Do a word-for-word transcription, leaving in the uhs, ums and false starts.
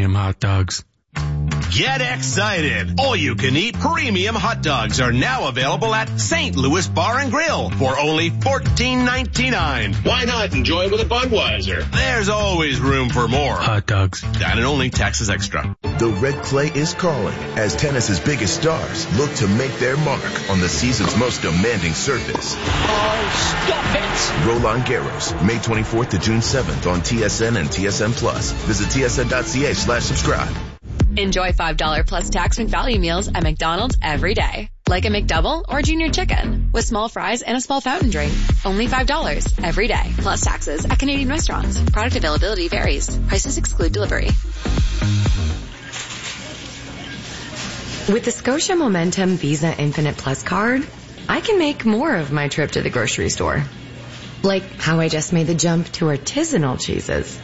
premium hot dogs. Get excited! All-you-can-eat premium hot dogs are now available at Saint Louis Bar and Grill for only fourteen ninety-nine. Why not enjoy it with a Budweiser? There's always room for more. Hot dogs. Dine and only, taxes extra. The red clay is calling as tennis's biggest stars look to make their mark on the season's most demanding surface. Oh, stop it! Roland Garros, May twenty-fourth to June seventh on T S N and T S N Plus. Visit T S N dot C A slash subscribe. Enjoy five dollars plus tax McValue meals at McDonald's every day. Like a McDouble or Junior Chicken with small fries and a small fountain drink. Only five dollars every day. Plus taxes at Canadian restaurants. Product availability varies. Prices exclude delivery. With the Scotia Momentum Visa Infinite Plus card, I can make more of my trip to the grocery store. Like how I just made the jump to artisanal cheeses.